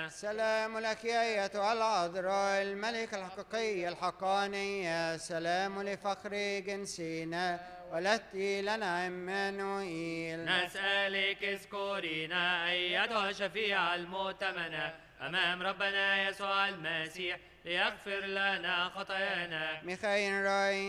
سلام لك يا أيتها العذراء الملك الحقيقي الحقانية، سلام لفخر جنسنا ولدت لنا عمانوئيل. نسألك اذكرينا أيتها الشفيعة المؤتمنة أمام ربنا يسوع المسيح ليغفر لنا خطايانا. ميخائيل راعي